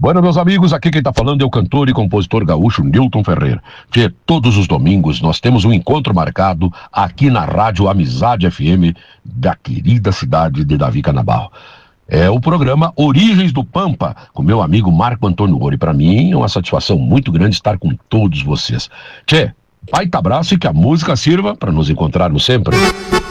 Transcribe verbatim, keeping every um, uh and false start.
Bueno, meus amigos, aqui quem tá falando é o cantor e compositor gaúcho Nilton Ferreira. Tchê, todos os domingos nós temos um encontro marcado aqui na Rádio Amizade F M da querida cidade de Davi Canabarro. É o programa Origens do Pampa, com meu amigo Marco Antônio Ouro. E para mim é uma satisfação muito grande estar com todos vocês. Tchê, baita abraço e que a música sirva para nos encontrarmos sempre.